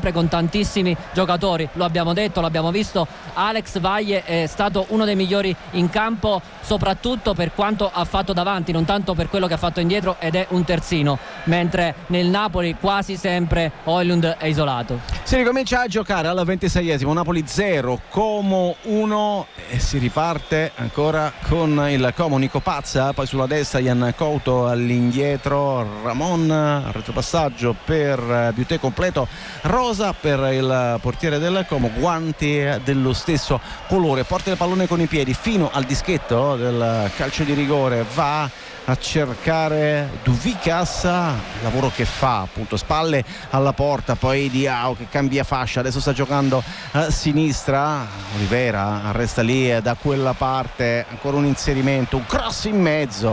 sempre con tantissimi giocatori, lo abbiamo detto, l'abbiamo visto. Alex Vaglie è stato uno dei migliori in campo, soprattutto per quanto ha fatto davanti, non tanto per quello che ha fatto indietro, ed è un terzino, mentre nel Napoli quasi sempre Højlund è isolato. Si ricomincia a giocare al 26esimo, Napoli 0, Como 1 e si riparte ancora con il Como. Nico Pazza, poi sulla destra Jan Couto all'indietro, Ramon, retropassaggio per Biuté completo, rosa per il portiere del Como, guanti dello stesso colore, porta il pallone con i piedi fino al dischetto del calcio di rigore, va a cercare Duvikas, lavoro che fa appunto, spalle alla porta, poi Diao che cambia fascia, adesso sta giocando a sinistra, Olivera resta lì da quella parte, ancora un inserimento, un cross in mezzo,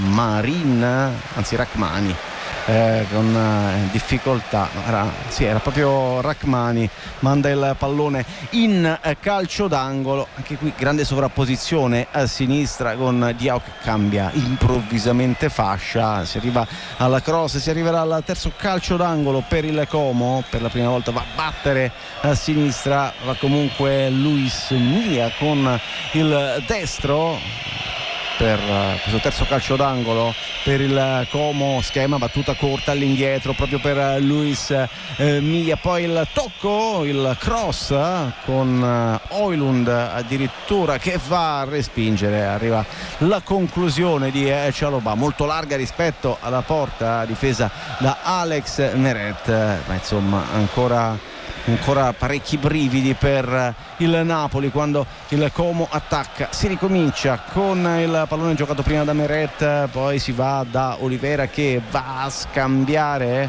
Rachmani con difficoltà, era proprio Rachmani, manda il pallone in calcio d'angolo, anche qui grande sovrapposizione a sinistra con Diao che cambia improvvisamente fascia, si arriva alla cross, si arriverà al terzo calcio d'angolo per il Como, per la prima volta va a battere a sinistra, va comunque Luis Mia con il destro per questo terzo calcio d'angolo per il Como, schema battuta corta all'indietro proprio per Luis Mia, poi il tocco, il cross con Højlund addirittura che va a respingere, arriva la conclusione di Chalobah, molto larga rispetto alla porta difesa da Alex Meret, ma insomma ancora parecchi brividi per il Napoli quando il Como attacca. Si ricomincia con il pallone giocato prima da Meret, poi si va da Olivera che va a scambiare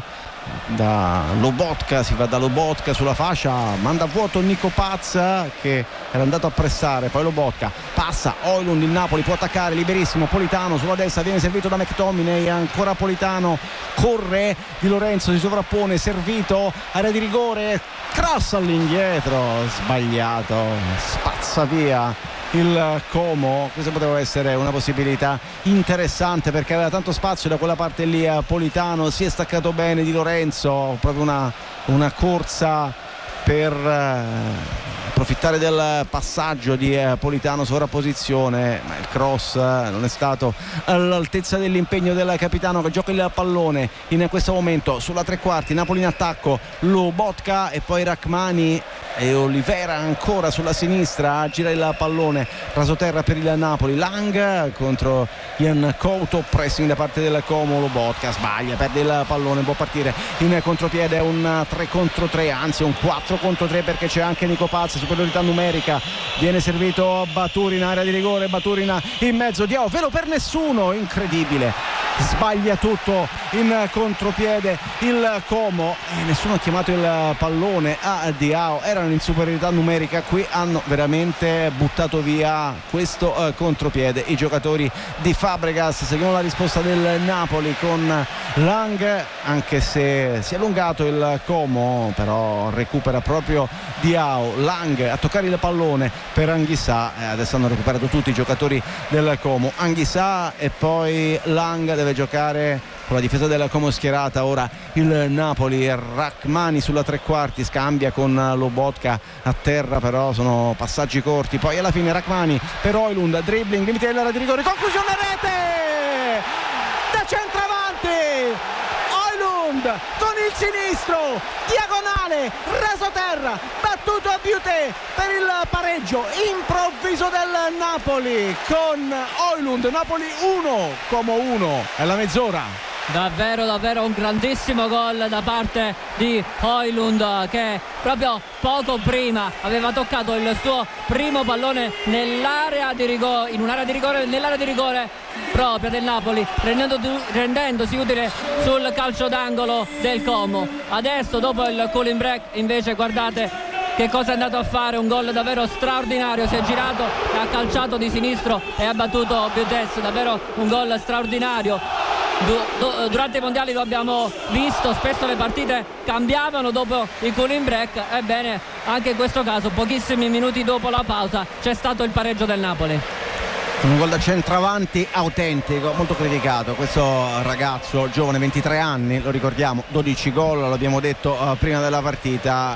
da Lobotka, si va da Lobotka sulla fascia, manda a vuoto Nico Pazza che era andato a pressare, poi Lobotka passa, Højlund, il Napoli può attaccare liberissimo, Politano sulla destra viene servito da McTominay, ancora Politano, corre Di Lorenzo, si sovrappone, servito, area di rigore, cross all'indietro, sbagliato, spazza via il Como. Questa poteva essere una possibilità interessante perché aveva tanto spazio da quella parte lì. Politano si è staccato bene Di Lorenzo, proprio una corsa per approfittare del passaggio di Politano, sovrapposizione, ma il cross non è stato all'altezza dell'impegno del capitano che gioca il pallone in questo momento sulla tre quarti, Napoli in attacco, Lobotka e poi Rachmani e Olivera ancora sulla sinistra, gira il pallone rasoterra per il Napoli, Lang contro Jan Couto, pressing da parte del Como, Lobotka sbaglia, perde il pallone, può partire in contropiede, un 3 contro 3, anzi un 4 contro 3 perché c'è anche Nico Pazza, superiorità numerica, viene servito Baturina, area di rigore, Baturina in mezzo, Diao velo per nessuno, incredibile, sbaglia tutto in contropiede il Como e nessuno ha chiamato il pallone a Diao, erano in superiorità numerica, qui hanno veramente buttato via questo contropiede i giocatori di Fabregas. Seguiamo la risposta del Napoli con Lang, anche se si è allungato il Como, però recupera proprio Diao, Lang a toccare il pallone per Anghissà, adesso hanno recuperato tutti i giocatori del Como, Anghissà e poi Lang, deve giocare con la difesa della Como schierata ora il Napoli, Rachmani sulla tre quarti, scambia con Lobotka a terra, però sono passaggi corti, poi alla fine Rachmani per Højlund, dribbling, limite dell'area di rigore, conclusione, rete da centravanti, Højlund con il sinistro, diagonale, rasoterra, battuto a Biuté per il pareggio improvviso del Napoli con Højlund, Napoli 1, Como 1 è la mezz'ora. Davvero un grandissimo gol da parte di Højlund che proprio poco prima aveva toccato il suo primo pallone nell'area di rigore, nell'area di rigore propria del Napoli, rendendosi utile sul calcio d'angolo del Como. Adesso dopo il cooling break invece guardate che cosa è andato a fare, un gol davvero straordinario, si è girato e ha calciato di sinistro e ha battuto Biutes, davvero un gol straordinario. Durante i mondiali lo abbiamo visto, spesso le partite cambiavano dopo il cooling break, ebbene anche in questo caso pochissimi minuti dopo la pausa c'è stato il pareggio del Napoli. Un gol da centravanti autentico, molto criticato questo ragazzo giovane, 23 anni, lo ricordiamo, 12 gol, l'abbiamo detto prima della partita,